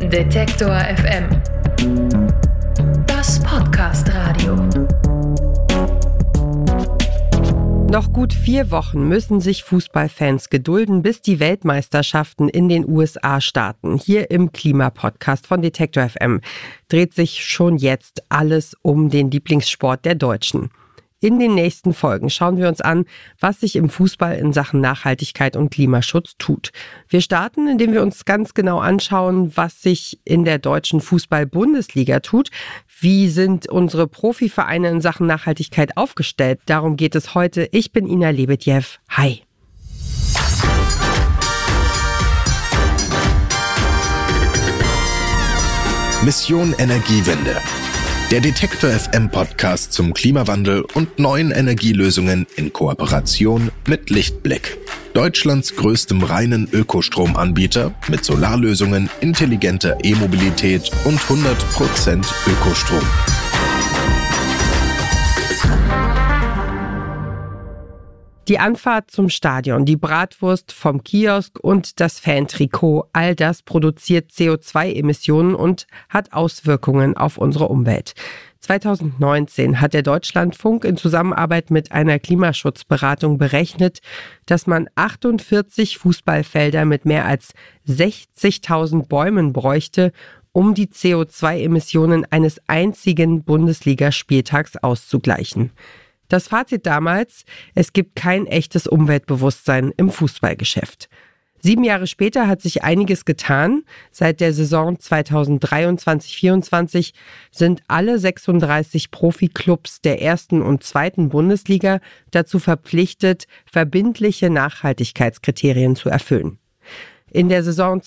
Detektor FM. Das Podcast-Radio. Noch gut 4 Wochen müssen sich Fußballfans gedulden, bis die Weltmeisterschaften in den USA starten. Hier im Klimapodcast von Detektor FM dreht sich schon jetzt alles um den Lieblingssport der Deutschen. In den nächsten Folgen schauen wir uns an, was sich im Fußball in Sachen Nachhaltigkeit und Klimaschutz tut. Wir starten, indem wir uns ganz genau anschauen, was sich in der deutschen Fußball-Bundesliga tut. Wie sind unsere Profivereine in Sachen Nachhaltigkeit aufgestellt? Darum geht es heute. Ich bin Ina Lebedjew. Hi. Mission Energiewende. Der Detektor FM Podcast zum Klimawandel und neuen Energielösungen in Kooperation mit Lichtblick. Deutschlands größtem reinen Ökostromanbieter mit Solarlösungen, intelligenter E-Mobilität und 100% Ökostrom. Die Anfahrt zum Stadion, die Bratwurst vom Kiosk und das Fantrikot, all das produziert CO2-Emissionen und hat Auswirkungen auf unsere Umwelt. 2019 hat der Deutschlandfunk in Zusammenarbeit mit einer Klimaschutzberatung berechnet, dass man 48 Fußballfelder mit mehr als 60.000 Bäumen bräuchte, um die CO2-Emissionen eines einzigen Bundesligaspieltags auszugleichen. Das Fazit damals: Es gibt kein echtes Umweltbewusstsein im Fußballgeschäft. 7 Jahre später hat sich einiges getan. Seit der Saison 2023/24 sind alle 36 Profiklubs der 1. und 2. Bundesliga dazu verpflichtet, verbindliche Nachhaltigkeitskriterien zu erfüllen. In der Saison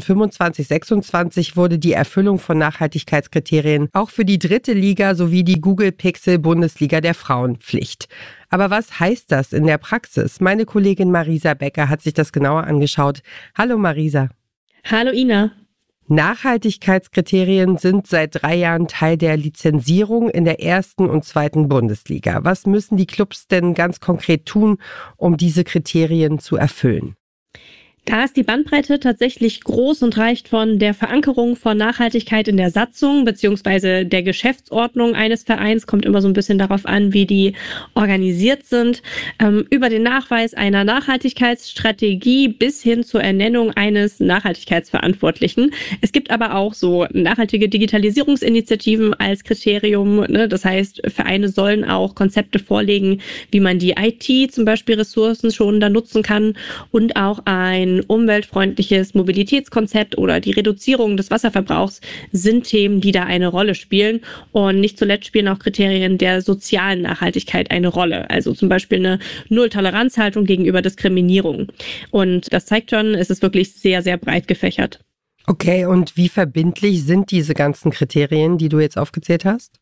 2025/26 wurde die Erfüllung von Nachhaltigkeitskriterien auch für die 3. Liga sowie die Google Pixel Bundesliga der Frauen Pflicht. Aber was heißt das in der Praxis? Meine Kollegin Marisa Becker hat sich das genauer angeschaut. Hallo Marisa. Hallo Ina. Nachhaltigkeitskriterien sind seit 3 Jahren Teil der Lizenzierung in der 1. und 2. Bundesliga. Was müssen die Clubs denn ganz konkret tun, um diese Kriterien zu erfüllen? Da ist die Bandbreite tatsächlich groß und reicht von der Verankerung von Nachhaltigkeit in der Satzung bzw. der Geschäftsordnung eines Vereins, kommt immer so ein bisschen darauf an, wie die organisiert sind, über den Nachweis einer Nachhaltigkeitsstrategie bis hin zur Ernennung eines Nachhaltigkeitsverantwortlichen. Es gibt aber auch so nachhaltige Digitalisierungsinitiativen als Kriterium, ne? Das heißt, Vereine sollen auch Konzepte vorlegen, wie man die IT, zum Beispiel ressourcenschonender nutzen kann, und auch ein umweltfreundliches Mobilitätskonzept oder die Reduzierung des Wasserverbrauchs sind Themen, die da eine Rolle spielen. Und nicht zuletzt spielen auch Kriterien der sozialen Nachhaltigkeit eine Rolle. Also zum Beispiel eine Null-Toleranz-Haltung gegenüber Diskriminierung. Und das zeigt schon, es ist wirklich sehr, sehr breit gefächert. Okay, und wie verbindlich sind diese ganzen Kriterien, die du jetzt aufgezählt hast?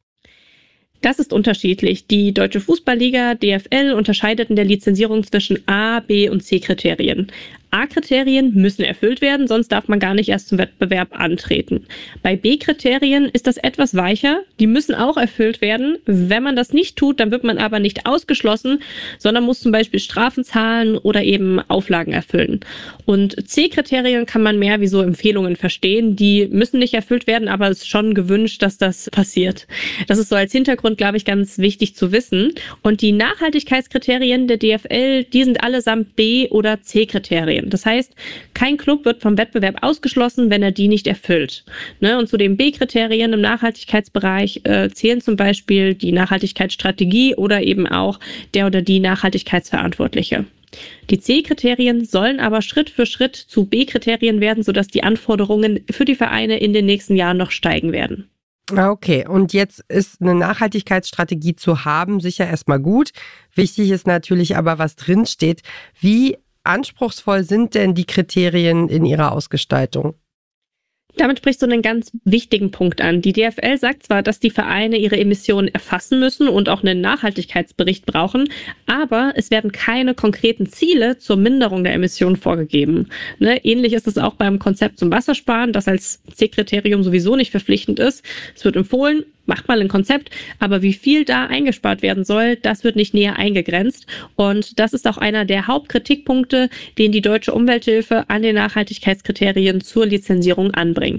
Das ist unterschiedlich. Die Deutsche Fußballliga, DFL, unterscheidet in der Lizenzierung zwischen A-, B- und C-Kriterien. A-Kriterien müssen erfüllt werden, sonst darf man gar nicht erst zum Wettbewerb antreten. Bei B-Kriterien ist das etwas weicher. Die müssen auch erfüllt werden. Wenn man das nicht tut, dann wird man aber nicht ausgeschlossen, sondern muss zum Beispiel Strafen zahlen oder eben Auflagen erfüllen. Und C-Kriterien kann man mehr wie so Empfehlungen verstehen. Die müssen nicht erfüllt werden, aber es ist schon gewünscht, dass das passiert. Das ist so als Hintergrund, glaube ich, ganz wichtig zu wissen. Und die Nachhaltigkeitskriterien der DFL, die sind allesamt B- oder C-Kriterien. Das heißt, kein Club wird vom Wettbewerb ausgeschlossen, wenn er die nicht erfüllt. Und zu den B-Kriterien im Nachhaltigkeitsbereich zählen zum Beispiel die Nachhaltigkeitsstrategie oder eben auch der oder die Nachhaltigkeitsverantwortliche. Die C-Kriterien sollen aber Schritt für Schritt zu B-Kriterien werden, sodass die Anforderungen für die Vereine in den nächsten Jahren noch steigen werden. Okay, und jetzt ist eine Nachhaltigkeitsstrategie zu haben sicher erstmal gut. Wichtig ist natürlich aber, was drinsteht. Wie anspruchsvoll sind denn die Kriterien in ihrer Ausgestaltung? Damit sprichst du einen ganz wichtigen Punkt an. Die DFL sagt zwar, dass die Vereine ihre Emissionen erfassen müssen und auch einen Nachhaltigkeitsbericht brauchen, aber es werden keine konkreten Ziele zur Minderung der Emissionen vorgegeben. Ähnlich ist es auch beim Konzept zum Wassersparen, das als C-Kriterium sowieso nicht verpflichtend ist. Es wird empfohlen, macht mal ein Konzept, aber wie viel da eingespart werden soll, das wird nicht näher eingegrenzt. Und das ist auch einer der Hauptkritikpunkte, den die Deutsche Umwelthilfe an den Nachhaltigkeitskriterien zur Lizenzierung anbringt.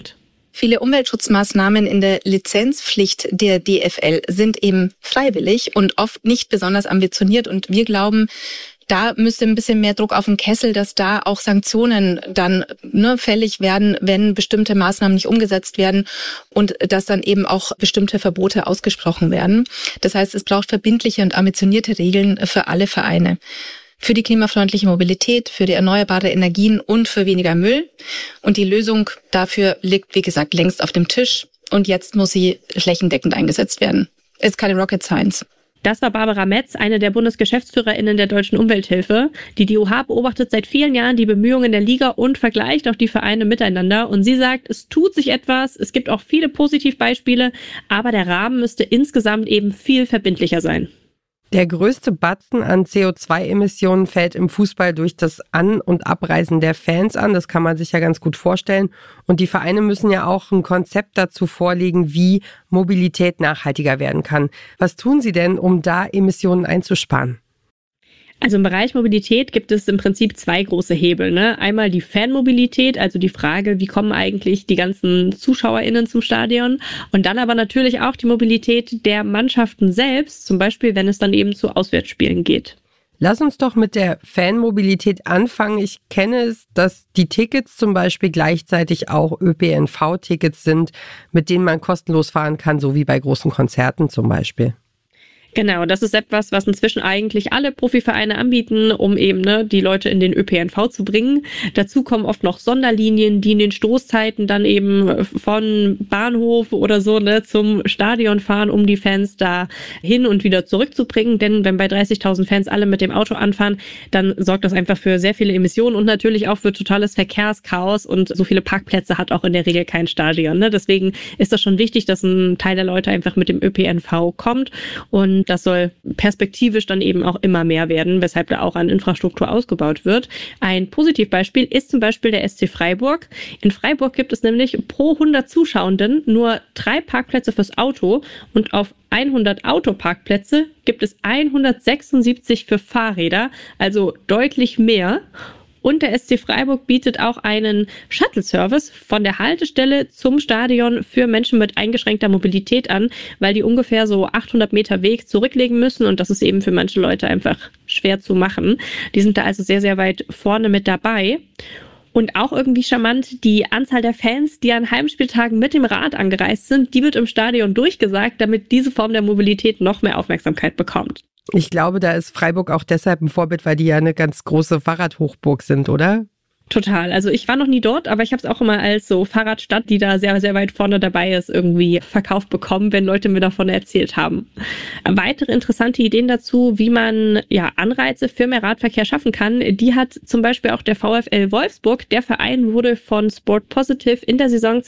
Viele Umweltschutzmaßnahmen in der Lizenzpflicht der DFL sind eben freiwillig und oft nicht besonders ambitioniert. Und wir glauben, da müsste ein bisschen mehr Druck auf den Kessel, dass da auch Sanktionen dann fällig werden, wenn bestimmte Maßnahmen nicht umgesetzt werden und dass dann eben auch bestimmte Verbote ausgesprochen werden. Das heißt, es braucht verbindliche und ambitionierte Regeln für alle Vereine. Für die klimafreundliche Mobilität, für die erneuerbare Energien und für weniger Müll. Und die Lösung dafür liegt, wie gesagt, längst auf dem Tisch. Und jetzt muss sie flächendeckend eingesetzt werden. Ist keine Rocket Science. Das war Barbara Metz, eine der BundesgeschäftsführerInnen der Deutschen Umwelthilfe. Die DUH beobachtet seit vielen Jahren die Bemühungen der Liga und vergleicht auch die Vereine miteinander. Und sie sagt, es tut sich etwas, es gibt auch viele Positivbeispiele, aber der Rahmen müsste insgesamt eben viel verbindlicher sein. Der größte Batzen an CO2-Emissionen fällt im Fußball durch das An- und Abreisen der Fans an. Das kann man sich ja ganz gut vorstellen. Und die Vereine müssen ja auch ein Konzept dazu vorlegen, wie Mobilität nachhaltiger werden kann. Was tun sie denn, um da Emissionen einzusparen? Also im Bereich Mobilität gibt es im Prinzip zwei große Hebel, ne? Einmal die Fanmobilität, also die Frage, wie kommen eigentlich die ganzen ZuschauerInnen zum Stadion? Und dann aber natürlich auch die Mobilität der Mannschaften selbst, zum Beispiel, wenn es dann eben zu Auswärtsspielen geht. Lass uns doch mit der Fanmobilität anfangen. Ich kenne es, dass die Tickets zum Beispiel gleichzeitig auch ÖPNV-Tickets sind, mit denen man kostenlos fahren kann, so wie bei großen Konzerten zum Beispiel. Genau, das ist etwas, was inzwischen eigentlich alle Profivereine anbieten, um eben die Leute in den ÖPNV zu bringen. Dazu kommen oft noch Sonderlinien, die in den Stoßzeiten dann eben von Bahnhof oder so zum Stadion fahren, um die Fans da hin und wieder zurückzubringen. Denn wenn bei 30.000 Fans alle mit dem Auto anfahren, dann sorgt das einfach für sehr viele Emissionen und natürlich auch für totales Verkehrschaos. Und so viele Parkplätze hat auch in der Regel kein Stadion. Deswegen ist das schon wichtig, dass ein Teil der Leute einfach mit dem ÖPNV kommt. Und das soll perspektivisch dann eben auch immer mehr werden, weshalb da auch an Infrastruktur ausgebaut wird. Ein Positivbeispiel ist zum Beispiel der SC Freiburg. In Freiburg gibt es nämlich pro 100 Zuschauenden nur 3 Parkplätze fürs Auto und auf 100 Autoparkplätze gibt es 176 für Fahrräder, also deutlich mehr. Und der SC Freiburg bietet auch einen Shuttle-Service von der Haltestelle zum Stadion für Menschen mit eingeschränkter Mobilität an, weil die ungefähr so 800 Meter Weg zurücklegen müssen und das ist eben für manche Leute einfach schwer zu machen. Die sind da also sehr, sehr weit vorne mit dabei. Und auch irgendwie charmant, die Anzahl der Fans, die an Heimspieltagen mit dem Rad angereist sind, die wird im Stadion durchgesagt, damit diese Form der Mobilität noch mehr Aufmerksamkeit bekommt. Ich glaube, da ist Freiburg auch deshalb ein Vorbild, weil die ja eine ganz große Fahrradhochburg sind, oder? Total. Also ich war noch nie dort, aber ich habe es auch immer als so Fahrradstadt, die da sehr, sehr weit vorne dabei ist, irgendwie verkauft bekommen, wenn Leute mir davon erzählt haben. Weitere interessante Ideen dazu, wie man Anreize für mehr Radverkehr schaffen kann, die hat zum Beispiel auch der VfL Wolfsburg. Der Verein wurde von Sport Positive in der Saison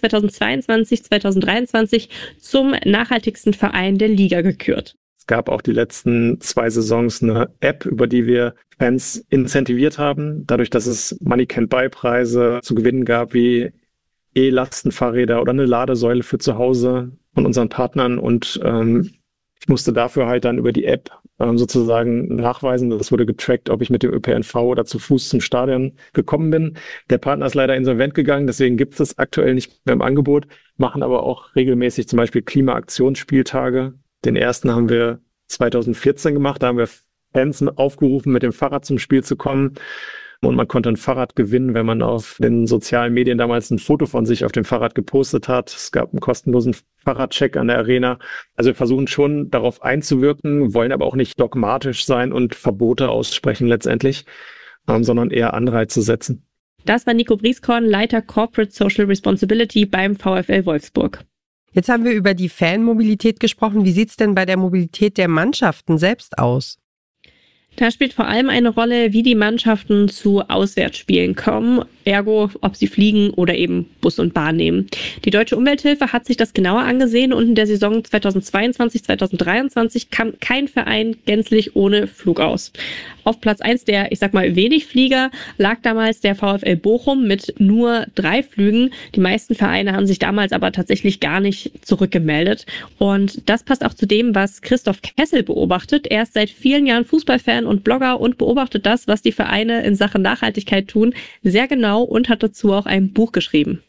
2022/2023 zum nachhaltigsten Verein der Liga gekürt. Es gab auch die letzten 2 Saisons eine App, über die wir Fans incentiviert haben. Dadurch, dass es Money-Can't-Buy-Preise zu gewinnen gab, wie E-Lastenfahrräder oder eine Ladesäule für zu Hause von unseren Partnern. Und ich musste dafür halt dann über die App sozusagen nachweisen. Das wurde getrackt, ob ich mit dem ÖPNV oder zu Fuß zum Stadion gekommen bin. Der Partner ist leider insolvent gegangen, deswegen gibt es das aktuell nicht mehr im Angebot, machen aber auch regelmäßig zum Beispiel Klimaaktionsspieltage. Den ersten haben wir 2014 gemacht, da haben wir Fans aufgerufen, mit dem Fahrrad zum Spiel zu kommen. Und man konnte ein Fahrrad gewinnen, wenn man auf den sozialen Medien damals ein Foto von sich auf dem Fahrrad gepostet hat. Es gab einen kostenlosen Fahrradcheck an der Arena. Also wir versuchen schon darauf einzuwirken, wollen aber auch nicht dogmatisch sein und Verbote aussprechen letztendlich, sondern eher Anreize setzen. Das war Nico Brieskorn, Leiter Corporate Social Responsibility beim VfL Wolfsburg. Jetzt haben wir über die Fanmobilität gesprochen. Wie sieht es denn bei der Mobilität der Mannschaften selbst aus? Da spielt vor allem eine Rolle, wie die Mannschaften zu Auswärtsspielen kommen, ergo, ob sie fliegen oder eben Bus und Bahn nehmen. Die Deutsche Umwelthilfe hat sich das genauer angesehen und in der Saison 2022/2023 kam kein Verein gänzlich ohne Flug aus. Auf Platz 1 der, wenig Flieger lag damals der VfL Bochum mit nur 3 Flügen. Die meisten Vereine haben sich damals aber tatsächlich gar nicht zurückgemeldet. Und das passt auch zu dem, was Christoph Kessel beobachtet. Er ist seit vielen Jahren Fußballfan und Blogger und beobachtet das, was die Vereine in Sachen Nachhaltigkeit tun, sehr genau und hat dazu auch ein Buch geschrieben.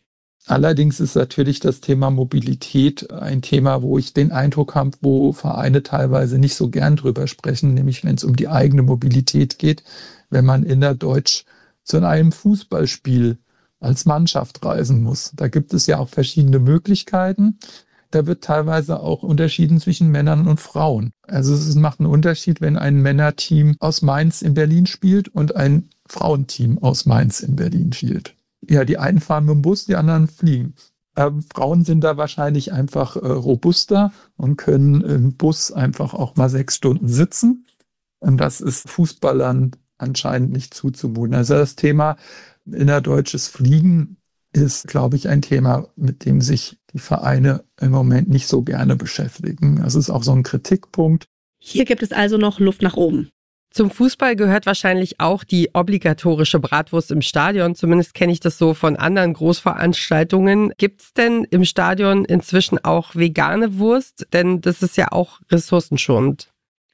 Allerdings ist natürlich das Thema Mobilität ein Thema, wo ich den Eindruck habe, wo Vereine teilweise nicht so gern drüber sprechen, nämlich wenn es um die eigene Mobilität geht, wenn man innerdeutsch zu einem Fußballspiel als Mannschaft reisen muss. Da gibt es ja auch verschiedene Möglichkeiten. Da wird teilweise auch unterschieden zwischen Männern und Frauen. Also es macht einen Unterschied, wenn ein Männerteam aus Mainz in Berlin spielt und ein Frauenteam aus Mainz in Berlin spielt. Ja, die einen fahren mit dem Bus, die anderen fliegen. Frauen sind da wahrscheinlich einfach robuster und können im Bus einfach auch mal 6 Stunden sitzen. Und das ist Fußballern anscheinend nicht zuzumuten. Also das Thema innerdeutsches Fliegen ist, glaube ich, ein Thema, mit dem sich die Vereine im Moment nicht so gerne beschäftigen. Das ist auch so ein Kritikpunkt. Hier gibt es also noch Luft nach oben. Zum Fußball gehört wahrscheinlich auch die obligatorische Bratwurst im Stadion. Zumindest kenne ich das so von anderen Großveranstaltungen. Gibt es denn im Stadion inzwischen auch vegane Wurst? Denn das ist ja auch ressourcenschonend.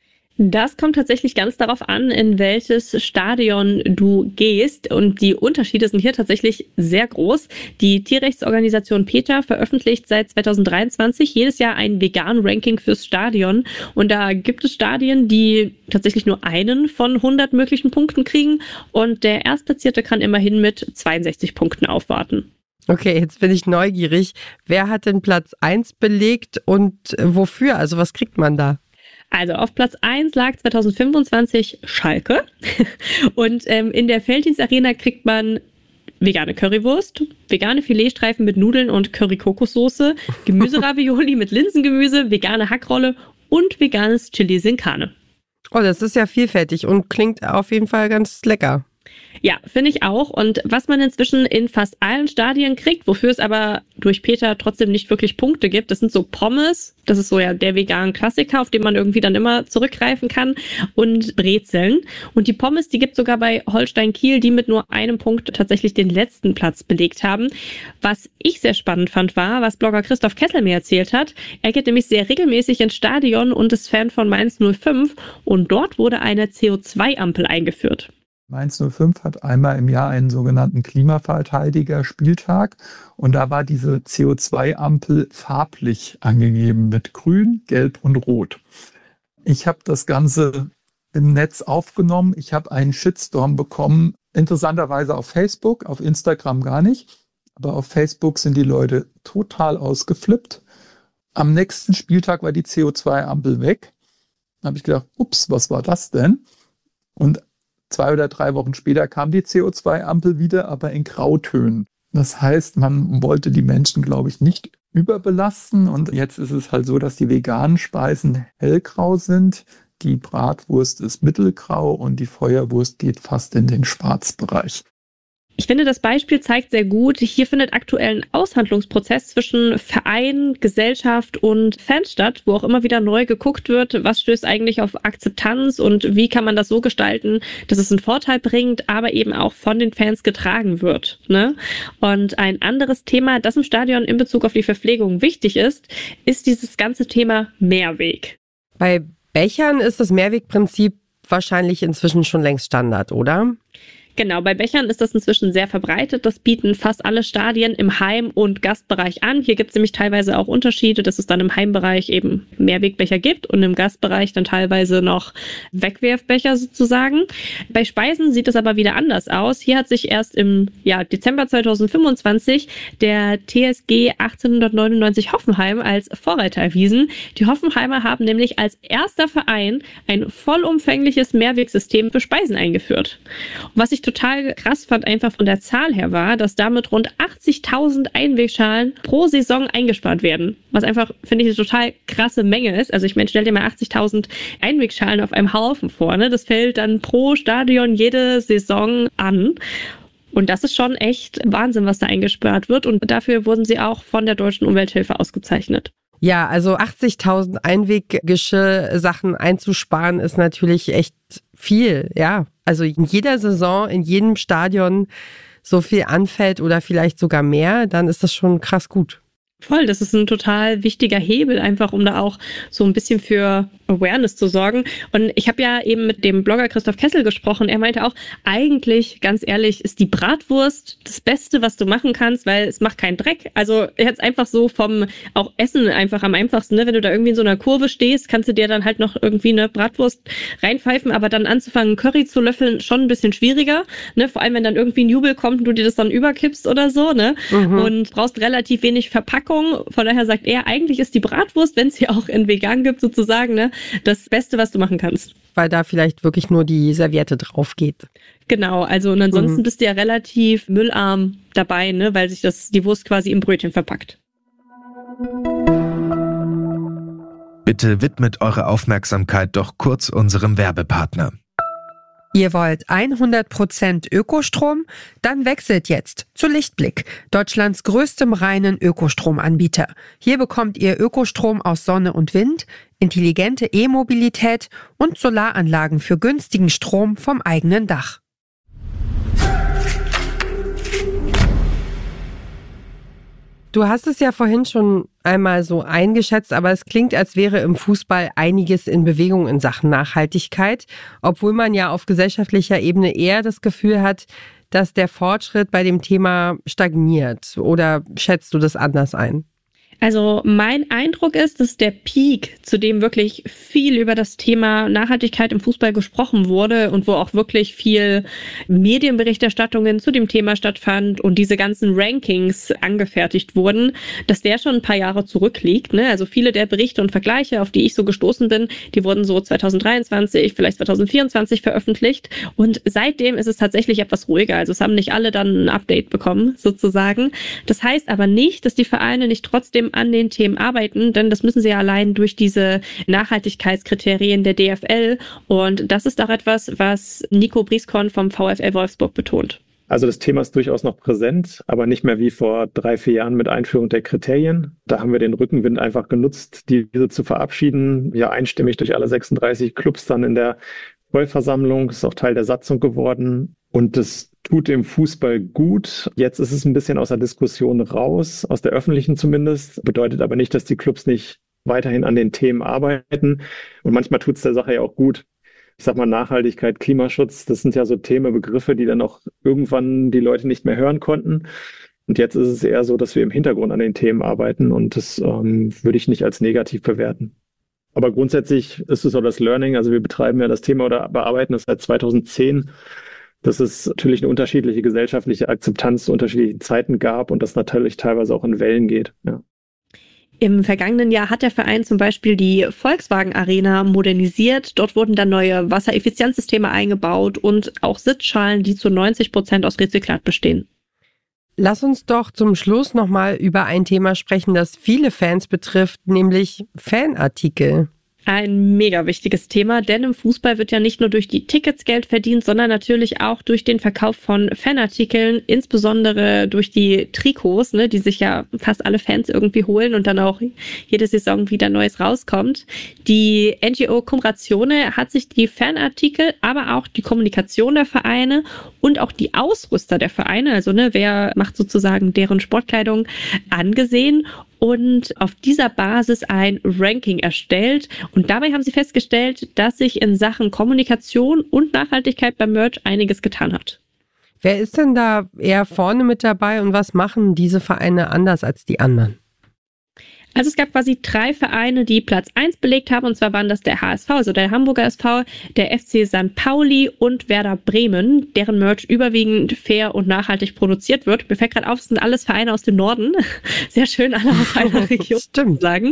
Das kommt tatsächlich ganz darauf an, in welches Stadion du gehst. Und die Unterschiede sind hier tatsächlich sehr groß. Die Tierrechtsorganisation PETA veröffentlicht seit 2023 jedes Jahr ein Vegan-Ranking fürs Stadion. Und da gibt es Stadien, die tatsächlich nur einen von 100 möglichen Punkten kriegen. Und der Erstplatzierte kann immerhin mit 62 Punkten aufwarten. Okay, jetzt bin ich neugierig. Wer hat denn Platz 1 belegt und wofür? Also was kriegt man da? Also auf Platz 1 lag 2025 Schalke und in der Felddienstarena kriegt man vegane Currywurst, vegane Filetstreifen mit Nudeln und Curry-Kokossoße, Gemüseravioli mit Linsengemüse, vegane Hackrolle und veganes Chili sin Carne. Oh, das ist ja vielfältig und klingt auf jeden Fall ganz lecker. Ja, finde ich auch. Und was man inzwischen in fast allen Stadien kriegt, wofür es aber durch PETA trotzdem nicht wirklich Punkte gibt, das sind so Pommes, das ist so ja der vegane Klassiker, auf den man irgendwie dann immer zurückgreifen kann, und Brezeln. Und die Pommes, die gibt es sogar bei Holstein Kiel, die mit nur einem Punkt tatsächlich den letzten Platz belegt haben. Was ich sehr spannend fand, war, was Blogger Christoph Kessel mir erzählt hat. Er geht nämlich sehr regelmäßig ins Stadion und ist Fan von Mainz 05 und dort wurde eine CO2-Ampel eingeführt. Mainz 05 hat einmal im Jahr einen sogenannten Klimaverteidiger-Spieltag und da war diese CO2-Ampel farblich angegeben mit Grün, Gelb und Rot. Ich habe das Ganze im Netz aufgenommen. Ich habe einen Shitstorm bekommen, interessanterweise auf Facebook, auf Instagram gar nicht. Aber auf Facebook sind die Leute total ausgeflippt. Am nächsten Spieltag war die CO2-Ampel weg. Da habe ich gedacht, ups, was war das denn? Und 2 oder 3 Wochen später kam die CO2-Ampel wieder, aber in Grautönen. Das heißt, man wollte die Menschen, glaube ich, nicht überbelasten. Und jetzt ist es halt so, dass die veganen Speisen hellgrau sind. Die Bratwurst ist mittelgrau und die Feuerwurst geht fast in den Schwarzbereich. Ich finde, das Beispiel zeigt sehr gut, hier findet aktuell ein Aushandlungsprozess zwischen Verein, Gesellschaft und Fans statt, wo auch immer wieder neu geguckt wird, was stößt eigentlich auf Akzeptanz und wie kann man das so gestalten, dass es einen Vorteil bringt, aber eben auch von den Fans getragen wird. Ne? Und ein anderes Thema, das im Stadion in Bezug auf die Verpflegung wichtig ist dieses ganze Thema Mehrweg. Bei Bechern ist das Mehrwegprinzip wahrscheinlich inzwischen schon längst Standard, oder? Genau, bei Bechern ist das inzwischen sehr verbreitet. Das bieten fast alle Stadien im Heim- und Gastbereich an. Hier gibt es nämlich teilweise auch Unterschiede, dass es dann im Heimbereich eben Mehrwegbecher gibt und im Gastbereich dann teilweise noch Wegwerfbecher sozusagen. Bei Speisen sieht es aber wieder anders aus. Hier hat sich erst im Dezember 2025 der TSG 1899 Hoffenheim als Vorreiter erwiesen. Die Hoffenheimer haben nämlich als erster Verein ein vollumfängliches Mehrwegsystem für Speisen eingeführt. Und was ich total krass fand, einfach von der Zahl her war, dass damit rund 80.000 Einwegschalen pro Saison eingespart werden. Was einfach, finde ich, eine total krasse Menge ist. Also ich meine, stell dir mal 80.000 Einwegschalen auf einem Haufen vor. Ne? Das fällt dann pro Stadion jede Saison an. Und das ist schon echt Wahnsinn, was da eingespart wird. Und dafür wurden sie auch von der Deutschen Umwelthilfe ausgezeichnet. Ja, also 80.000 Einweggeschirrsachen einzusparen ist natürlich echt viel, ja. Also in jeder Saison, in jedem Stadion so viel anfällt oder vielleicht sogar mehr, dann ist das schon krass gut. Voll, das ist ein total wichtiger Hebel, einfach um da auch so ein bisschen für Awareness zu sorgen. Und ich habe ja eben mit dem Blogger Christoph Kessel gesprochen. Er meinte auch, eigentlich, ganz ehrlich, ist die Bratwurst das Beste, was du machen kannst, weil es macht keinen Dreck. Also jetzt einfach so vom auch Essen einfach am einfachsten, ne? Wenn du da irgendwie in so einer Kurve stehst, kannst du dir dann halt noch irgendwie eine Bratwurst reinpfeifen, aber dann anzufangen, Curry zu löffeln, schon ein bisschen schwieriger, ne? Vor allem, wenn dann irgendwie ein Jubel kommt und du dir das dann überkippst oder so, ne? Und brauchst relativ wenig Verpackung. Von daher sagt er, eigentlich ist die Bratwurst, wenn es sie auch in vegan gibt sozusagen, ne, das Beste, was du machen kannst. Weil da vielleicht wirklich nur die Serviette drauf geht. Genau, also und ansonsten bist du ja relativ müllarm dabei, ne, weil sich die Wurst quasi im Brötchen verpackt. Bitte widmet eure Aufmerksamkeit doch kurz unserem Werbepartner. Ihr wollt 100% Ökostrom? Dann wechselt jetzt zu Lichtblick, Deutschlands größtem reinen Ökostromanbieter. Hier bekommt ihr Ökostrom aus Sonne und Wind, intelligente E-Mobilität und Solaranlagen für günstigen Strom vom eigenen Dach. Du hast es ja vorhin schon einmal so eingeschätzt, aber es klingt, als wäre im Fußball einiges in Bewegung in Sachen Nachhaltigkeit, obwohl man ja auf gesellschaftlicher Ebene eher das Gefühl hat, dass der Fortschritt bei dem Thema stagniert. Oder schätzt du das anders ein? Also mein Eindruck ist, dass der Peak, zu dem wirklich viel über das Thema Nachhaltigkeit im Fußball gesprochen wurde und wo auch wirklich viel Medienberichterstattungen zu dem Thema stattfand und diese ganzen Rankings angefertigt wurden, dass der schon ein paar Jahre zurückliegt, ne? Also viele der Berichte und Vergleiche, auf die ich so gestoßen bin, die wurden so 2023, vielleicht 2024 veröffentlicht und seitdem ist es tatsächlich etwas ruhiger. Also es haben nicht alle dann ein Update bekommen, sozusagen. Das heißt aber nicht, dass die Vereine nicht trotzdem an den Themen arbeiten, denn das müssen sie ja allein durch diese Nachhaltigkeitskriterien der DFL und das ist auch etwas, was Nico Brieskon vom VfL Wolfsburg betont. Also das Thema ist durchaus noch präsent, aber nicht mehr wie vor 3-4 Jahren mit Einführung der Kriterien. Da haben wir den Rückenwind einfach genutzt, diese zu verabschieden, ja einstimmig durch alle 36 Clubs dann in der Vollversammlung, ist auch Teil der Satzung geworden. Und das tut dem Fußball gut. Jetzt ist es ein bisschen aus der Diskussion raus, aus der öffentlichen zumindest. Bedeutet aber nicht, dass die Clubs nicht weiterhin an den Themen arbeiten. Und manchmal tut es der Sache ja auch gut. Ich sag mal Nachhaltigkeit, Klimaschutz, das sind ja so Themen, Begriffe, die dann auch irgendwann die Leute nicht mehr hören konnten. Und jetzt ist es eher so, dass wir im Hintergrund an den Themen arbeiten und das würde ich nicht als negativ bewerten. Aber grundsätzlich ist es so das Learning, also wir betreiben ja das Thema oder bearbeiten das seit 2010, dass es natürlich eine unterschiedliche gesellschaftliche Akzeptanz zu unterschiedlichen Zeiten gab und das natürlich teilweise auch in Wellen geht. Ja. Im vergangenen Jahr hat der Verein zum Beispiel die Volkswagen Arena modernisiert. Dort wurden dann neue Wassereffizienzsysteme eingebaut und auch Sitzschalen, die zu 90% aus Rezyklat bestehen. Lass uns doch zum Schluss nochmal über ein Thema sprechen, das viele Fans betrifft, nämlich Fanartikel. Ein mega wichtiges Thema, denn im Fußball wird ja nicht nur durch die Tickets Geld verdient, sondern natürlich auch durch den Verkauf von Fanartikeln, insbesondere durch die Trikots, ne, die sich ja fast alle Fans irgendwie holen und dann auch jede Saison wieder Neues rauskommt. Die NGO Cum Ratione hat sich die Fanartikel, aber auch die Kommunikation der Vereine und auch die Ausrüster der Vereine, also ne, wer macht sozusagen deren Sportkleidung, angesehen und auf dieser Basis ein Ranking erstellt. Und dabei haben sie festgestellt, dass sich in Sachen Kommunikation und Nachhaltigkeit beim Merch einiges getan hat. Wer ist denn da eher vorne mit dabei und was machen diese Vereine anders als die anderen? Also es gab quasi 3 Vereine, die Platz 1 belegt haben, und zwar waren das der HSV, also der Hamburger SV, der FC St. Pauli und Werder Bremen, deren Merch überwiegend fair und nachhaltig produziert wird. Mir fällt gerade auf, es sind alles Vereine aus dem Norden. Sehr schön, alle aus einer Region. Stimmt. Sagen.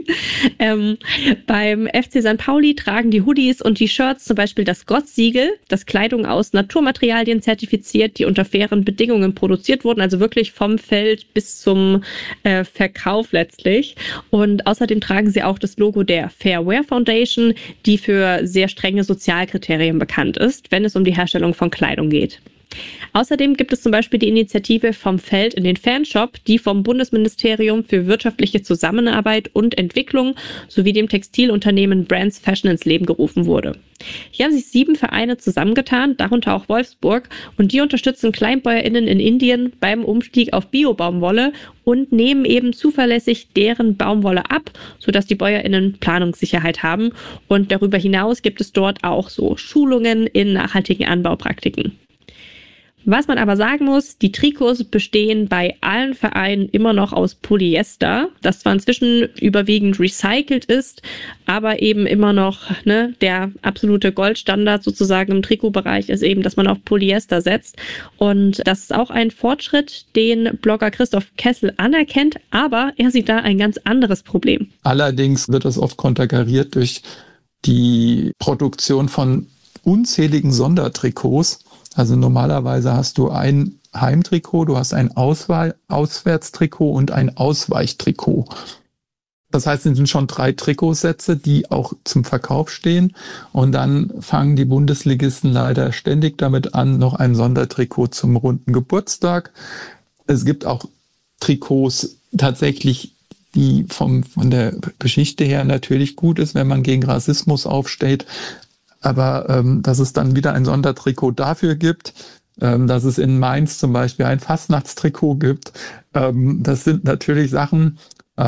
Beim FC St. Pauli tragen die Hoodies und die Shirts zum Beispiel das GOTS-Siegel, das Kleidung aus Naturmaterialien zertifiziert, die unter fairen Bedingungen produziert wurden, also wirklich vom Feld bis zum Verkauf letztlich. Und außerdem tragen sie auch das Logo der Fair Wear Foundation, die für sehr strenge Sozialkriterien bekannt ist, wenn es um die Herstellung von Kleidung geht. Außerdem gibt es zum Beispiel die Initiative Vom Feld in den Fanshop, die vom Bundesministerium für wirtschaftliche Zusammenarbeit und Entwicklung sowie dem Textilunternehmen Brands Fashion ins Leben gerufen wurde. Hier haben sich 7 Vereine zusammengetan, darunter auch Wolfsburg, und die unterstützen KleinbäuerInnen in Indien beim Umstieg auf Bio-Baumwolle und nehmen eben zuverlässig deren Baumwolle ab, sodass die BäuerInnen Planungssicherheit haben. Und darüber hinaus gibt es dort auch so Schulungen in nachhaltigen Anbaupraktiken. Was man aber sagen muss, die Trikots bestehen bei allen Vereinen immer noch aus Polyester, das zwar inzwischen überwiegend recycelt ist, aber eben immer noch der absolute Goldstandard sozusagen im Trikotbereich ist eben, dass man auf Polyester setzt. Und das ist auch ein Fortschritt, den Blogger Christoph Kessel anerkennt, aber er sieht da ein ganz anderes Problem. Allerdings wird das oft konterkariert durch die Produktion von unzähligen Sondertrikots. Also normalerweise hast du ein Heimtrikot, du hast ein Auswärtstrikot und ein Ausweichtrikot. Das heißt, es sind schon 3 Trikotsätze, die auch zum Verkauf stehen. Und dann fangen die Bundesligisten leider ständig damit an, noch ein Sondertrikot zum runden Geburtstag. Es gibt auch Trikots tatsächlich, die von der Geschichte her natürlich gut ist, wenn man gegen Rassismus aufsteht. Aber dass es dann wieder ein Sondertrikot dafür gibt, dass es in Mainz zum Beispiel ein Fastnachtstrikot gibt, das sind natürlich Sachen,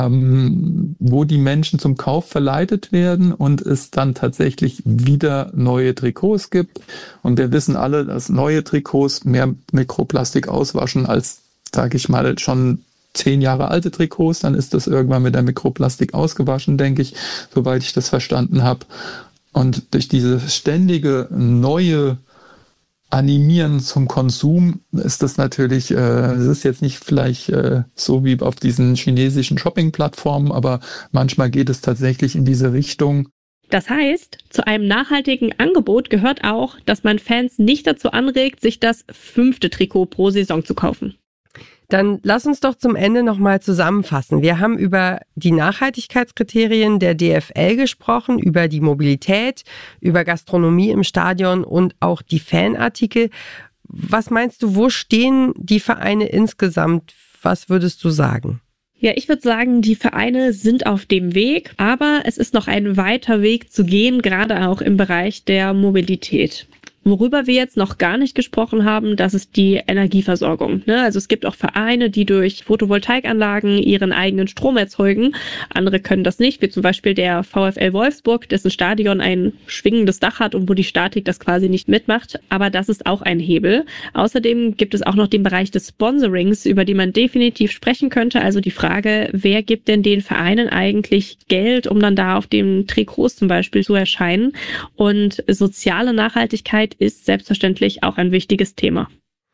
wo die Menschen zum Kauf verleitet werden und es dann tatsächlich wieder neue Trikots gibt. Und wir wissen alle, dass neue Trikots mehr Mikroplastik auswaschen als, sage ich mal, schon 10 Jahre alte Trikots. Dann ist das irgendwann mit der Mikroplastik ausgewaschen, denke ich, soweit ich das verstanden habe. Und durch dieses ständige neue Animieren zum Konsum ist das natürlich, es ist jetzt nicht vielleicht so wie auf diesen chinesischen Shopping-Plattformen, aber manchmal geht es tatsächlich in diese Richtung. Das heißt, zu einem nachhaltigen Angebot gehört auch, dass man Fans nicht dazu anregt, sich das 5. Trikot pro Saison zu kaufen. Dann lass uns doch zum Ende nochmal zusammenfassen. Wir haben über die Nachhaltigkeitskriterien der DFL gesprochen, über die Mobilität, über Gastronomie im Stadion und auch die Fanartikel. Was meinst du, wo stehen die Vereine insgesamt? Was würdest du sagen? Ja, ich würde sagen, die Vereine sind auf dem Weg, aber es ist noch ein weiter Weg zu gehen, gerade auch im Bereich der Mobilität. Worüber wir jetzt noch gar nicht gesprochen haben, das ist die Energieversorgung. Also es gibt auch Vereine, die durch Photovoltaikanlagen ihren eigenen Strom erzeugen. Andere können das nicht, wie zum Beispiel der VfL Wolfsburg, dessen Stadion ein schwingendes Dach hat und wo die Statik das quasi nicht mitmacht. Aber das ist auch ein Hebel. Außerdem gibt es auch noch den Bereich des Sponsorings, über den man definitiv sprechen könnte. Also die Frage, wer gibt denn den Vereinen eigentlich Geld, um dann da auf dem Trikots zum Beispiel zu erscheinen? Und soziale Nachhaltigkeit ist selbstverständlich auch ein wichtiges Thema.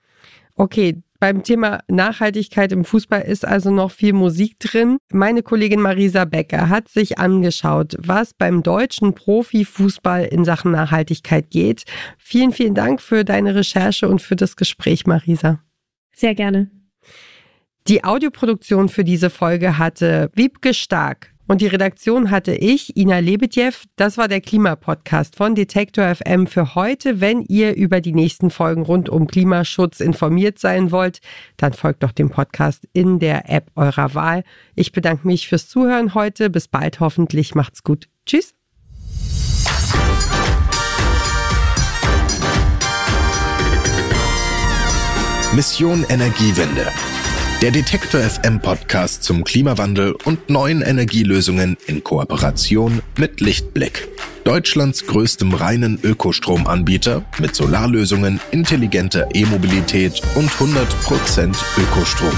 Okay, beim Thema Nachhaltigkeit im Fußball ist also noch viel Musik drin. Meine Kollegin Marisa Becker hat sich angeschaut, was beim deutschen Profifußball in Sachen Nachhaltigkeit geht. Vielen, vielen Dank für deine Recherche und für das Gespräch, Marisa. Sehr gerne. Die Audioproduktion für diese Folge hatte Wiebke Stark. Und die Redaktion hatte ich, Ina Lebedjew. Das war der Klimapodcast von Detektor FM für heute. Wenn ihr über die nächsten Folgen rund um Klimaschutz informiert sein wollt, dann folgt doch dem Podcast in der App eurer Wahl. Ich bedanke mich fürs Zuhören heute. Bis bald hoffentlich. Macht's gut. Tschüss. Mission Energiewende. Der Detektor FM Podcast zum Klimawandel und neuen Energielösungen in Kooperation mit Lichtblick. Deutschlands größtem reinen Ökostromanbieter mit Solarlösungen, intelligenter E-Mobilität und 100% Ökostrom.